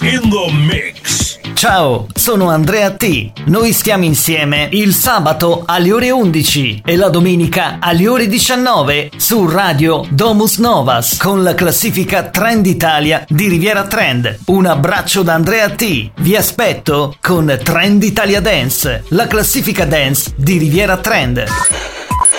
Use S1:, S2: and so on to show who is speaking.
S1: in the mix.
S2: Ciao, sono Andrea T. Noi stiamo insieme il sabato alle ore 11 e la domenica alle ore 19 su Radio Domus Novas con la classifica Trend Italia di Riviera Trend. Un abbraccio da Andrea T. Vi aspetto con Trend Italia Dance, la classifica dance di Riviera Trend.